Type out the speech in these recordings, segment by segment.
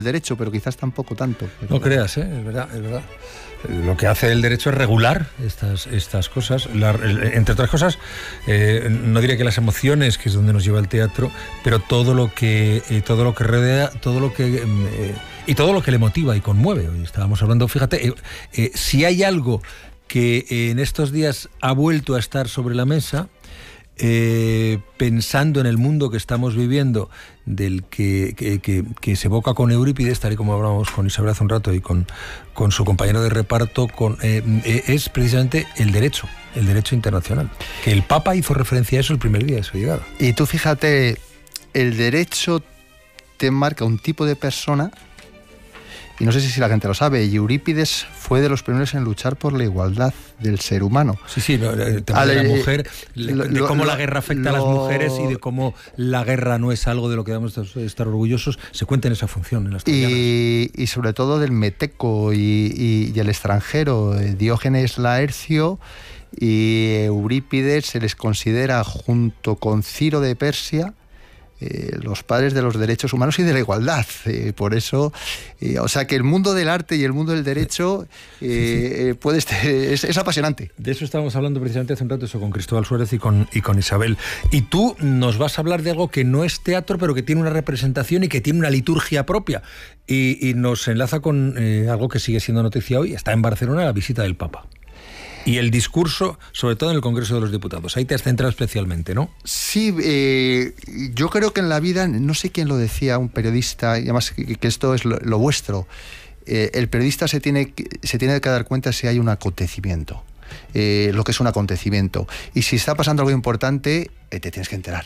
derecho, pero quizás tampoco tanto. No creas, es verdad, es verdad. Lo que hace el derecho es regular estas cosas. Entre otras cosas, no diría que las emociones, que es donde nos lleva el teatro, pero todo lo que rodea, todo lo que le motiva y conmueve. Hoy estábamos hablando, fíjate, si hay algo que en estos días ha vuelto a estar sobre la mesa, pensando en el mundo que estamos viviendo, del que se evoca con Eurípides, tal y como hablábamos con Isabel hace un rato y con su compañero de reparto, es precisamente el derecho internacional. Que el Papa hizo referencia a eso el primer día de su llegada. Y tú fíjate, el derecho te marca un tipo de persona, y no sé si la gente lo sabe, y Eurípides fue de los primeros en luchar por la igualdad del ser humano. Sí, el tema de la mujer, de cómo la guerra afecta a las mujeres y de cómo la guerra no es algo de lo que debemos estar orgullosos, se cuenta en esa función, en las troyanas. Y sobre todo del meteco y el extranjero, Diógenes Laercio y Eurípides se les considera, junto con Ciro de Persia, los padres de los derechos humanos y de la igualdad. Por eso, o sea que el mundo del arte y el mundo del derecho es apasionante. De eso estábamos hablando precisamente hace un rato, eso con Cristóbal Suárez y con Isabel. Y tú nos vas a hablar de algo que no es teatro, pero que tiene una representación y que tiene una liturgia propia. Y nos enlaza con algo que sigue siendo noticia hoy. Está en Barcelona la visita del Papa. Y el discurso, sobre todo en el Congreso de los Diputados. Ahí te has centrado especialmente, ¿no? Sí, yo creo que en la vida, no sé quién lo decía, un periodista, y además que esto es lo vuestro, el periodista se tiene que dar cuenta si hay un acontecimiento, lo que es un acontecimiento. Y si está pasando algo importante, te tienes que enterar.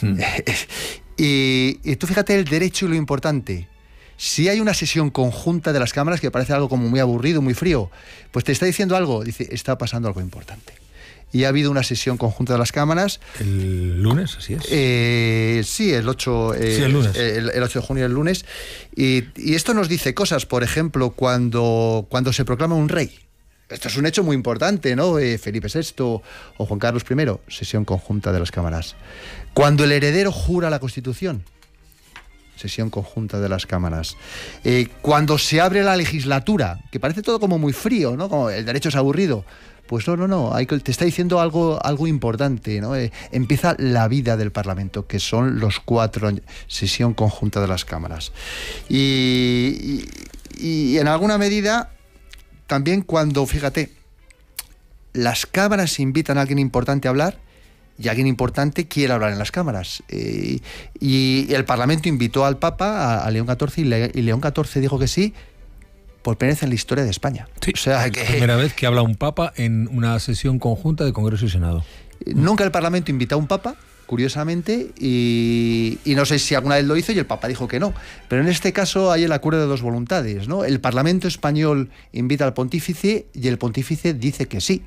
Y tú fíjate el derecho y lo importante. Si hay una sesión conjunta de las cámaras, que parece algo como muy aburrido, muy frío, pues te está diciendo algo, dice, está pasando algo importante. Y ha habido una sesión conjunta de las cámaras. ¿El lunes, así es? Sí, el 8, el lunes. El 8 de junio, el lunes. Y esto nos dice cosas, por ejemplo, cuando se proclama un rey. Esto es un hecho muy importante, ¿no? Felipe VI o Juan Carlos I, sesión conjunta de las cámaras. Cuando el heredero jura la Constitución, sesión conjunta de las cámaras. Cuando se abre la legislatura, que parece todo como muy frío, ¿no? Como el derecho es aburrido. Pues no, te está diciendo algo importante, ¿no? Empieza la vida del Parlamento, que son los 4 años, sesión conjunta de las cámaras. Y en alguna medida, también cuando, fíjate, las cámaras invitan a alguien importante a hablar, y alguien importante quiere hablar en las cámaras. Y el Parlamento invitó al Papa, a León XIV, y León XIV dijo que sí, por primera vez en la historia de España. Sí, o sea, es la primera vez que habla un Papa en una sesión conjunta de Congreso y Senado. Nunca el Parlamento invitó a un Papa, curiosamente, y no sé si alguna vez lo hizo y el Papa dijo que no. Pero en este caso hay el acuerdo de dos voluntades, ¿no? El Parlamento español invita al Pontífice y el Pontífice dice que sí.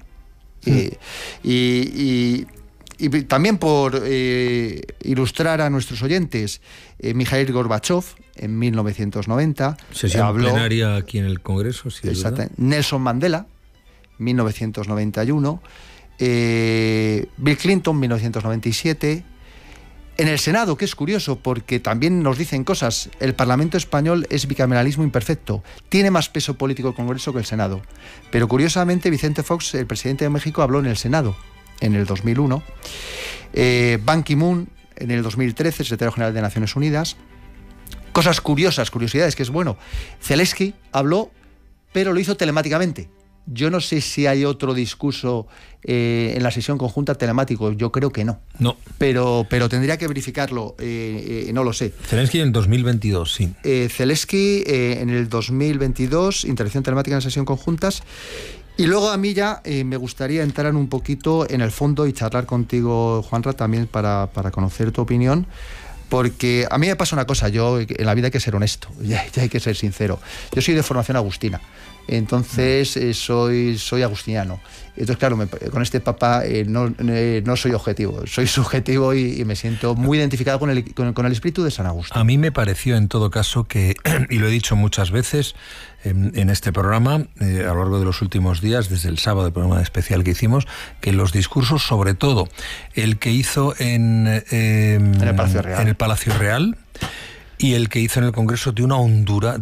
Y también por ilustrar a nuestros oyentes, Mikhail Gorbachev, en 1990... Sesión plenaria aquí en el Congreso, sí, exacto. Nelson Mandela, 1991... Bill Clinton, 1997... En el Senado, que es curioso, porque también nos dicen cosas, el Parlamento español es bicameralismo imperfecto, tiene más peso político el Congreso que el Senado. Pero curiosamente, Vicente Fox, el presidente de México, habló en el Senado, en el 2001, Ban Ki-moon en el 2013, secretario general de Naciones Unidas. Cosas curiosas, curiosidades, que es bueno. Zelensky habló, pero lo hizo telemáticamente. Yo no sé si hay otro discurso en la sesión conjunta telemático, yo creo que no. No. Pero tendría que verificarlo, no lo sé. Zelensky en el 2022, sí. Zelensky en el 2022, interacción telemática en sesión conjuntas. Y luego a mí ya me gustaría entrar un poquito en el fondo y charlar contigo, Juanra, también para conocer tu opinión, porque a mí me pasa una cosa, yo en la vida hay que ser honesto, ya hay que ser sincero. Yo soy de formación agustina, entonces soy agustiniano. Entonces, claro, con este Papa no soy objetivo, soy subjetivo y me siento muy identificado con el espíritu de San Agustín. A mí me pareció en todo caso que, y lo he dicho muchas veces en este programa, a lo largo de los últimos días, desde el sábado, el programa especial que hicimos, que los discursos, sobre todo el que hizo en el Palacio Real, y el que hizo en el Congreso de una hondura